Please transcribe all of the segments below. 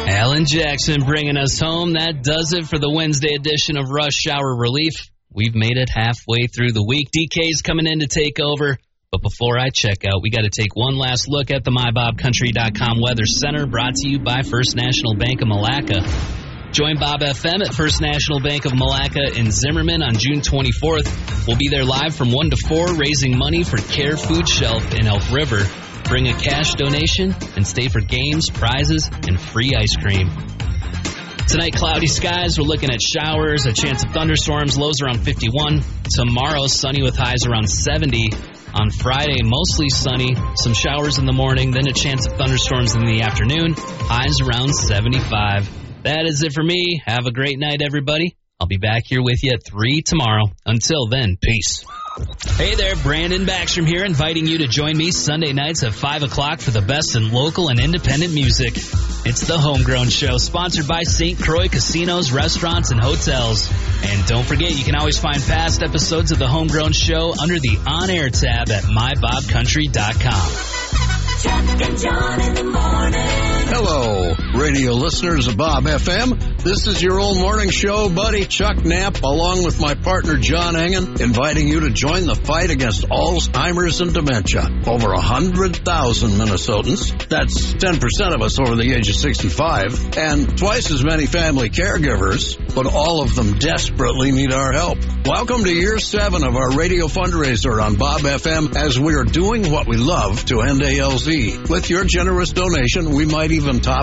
Alan Jackson bringing us home. That does it for the Wednesday edition of Rush Hour Relief. We've made it halfway through the week. DK's coming in to take over. But before I check out, we got to take one last look at the MyBobCountry.com Weather Center, brought to you by First National Bank of Malacca. Join Bob FM at First National Bank of Malacca in Zimmerman on June 24th. We'll be there live from 1 to 4, raising money for Care Food Shelf in Elk River. Bring a cash donation and stay for games, prizes, and free ice cream. Tonight, cloudy skies. We're looking at showers, a chance of thunderstorms, lows around 51. Tomorrow, sunny with highs around 70. On Friday, mostly sunny, some showers in the morning, then a chance of thunderstorms in the afternoon, highs around 75. That is it for me. Have a great night, everybody. I'll be back here with you at 3 tomorrow. Until then, peace. Hey there, Brandon Backstrom here, inviting you to join me Sunday nights at 5 o'clock for the best in local and independent music. It's The Homegrown Show, sponsored by St. Croix Casinos, Restaurants, and Hotels. And don't forget, you can always find past episodes of The Homegrown Show under the On Air tab at MyBobCountry.com. Chuck and John in the morning. Hello, radio listeners of Bob FM. This is your old morning show buddy, Chuck Knapp, along with my partner, John Engen, inviting you to join the fight against Alzheimer's and dementia. Over 100,000 Minnesotans, that's 10% of us over the age of 65, and twice as many family caregivers, but all of them desperately need our help. Welcome to year 7 of our radio fundraiser on Bob FM, as we are doing what we love to end ALZ. With your generous donation, we might even top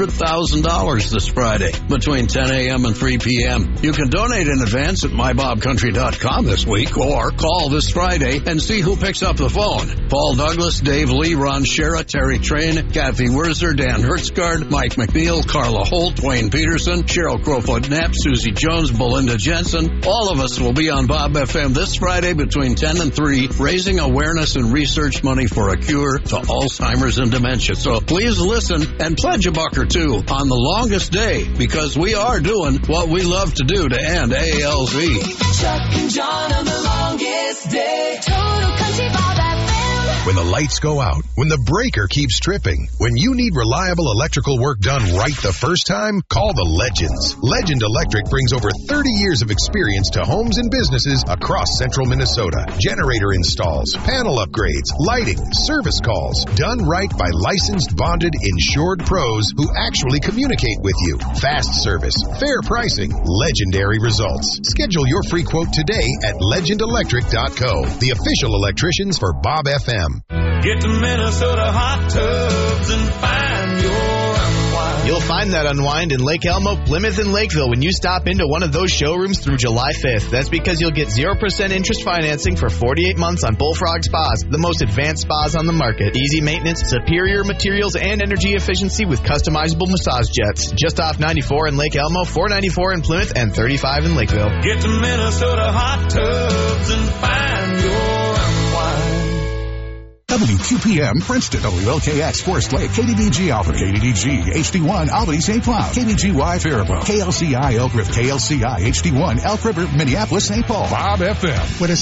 $100,000 this Friday between 10 a.m. and 3 p.m. You can donate in advance at MyBobCountry.com this week, or call this Friday and see who picks up the phone. Paul Douglas, Dave Lee, Ron Shera, Terry Train, Kathy Werzer, Dan Hertzgard, Mike McNeil, Carla Holt, Wayne Peterson, Cheryl Crowfoot Knapp, Susie Jones, Belinda Jensen. All of us will be on Bob FM this Friday between 10 and 3, raising awareness and research money for a cure to Alzheimer's and dementia. So please listen and pledge a buck or two on the longest day, because we are doing what we love to do to end ALZ. Chuck and John on the longest day. Total Country Bob FM. When the lights go out, when the breaker keeps tripping, when you need reliable electrical work done right the first time, call the Legends. Legend Electric brings over 30 years of experience to homes and businesses across central Minnesota. Generator installs, panel upgrades, lighting, service calls, done right by licensed, bonded, insured pros who actually communicate with you. Fast service, fair pricing, legendary results. Schedule your free quote today at legendelectric.co, the official electricians for Bob FM. Get to Minnesota Hot Tubs and find your unwind. You'll find that unwind in Lake Elmo, Plymouth, and Lakeville when you stop into one of those showrooms through July 5th. That's because you'll get 0% interest financing for 48 months on Bullfrog Spas, the most advanced spas on the market. Easy maintenance, superior materials, and energy efficiency with customizable massage jets. Just off 94 in Lake Elmo, 494 in Plymouth, and 35 in Lakeville. Get to Minnesota Hot Tubs and find your unwind. WQPM Princeton, WLKX Forest Lake, KDDG Alpha, KDDG HD1 Albany St. Cloud, KDGY Faribault, KLCI Elk River, KLCI HD1 Elk River, Minneapolis St. Paul. Bob FM.